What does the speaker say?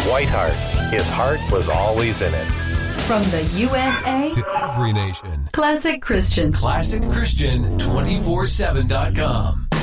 Whiteheart. His heart was always in it. From the USA to every nation. Classic Christian. ClassicChristian247.com.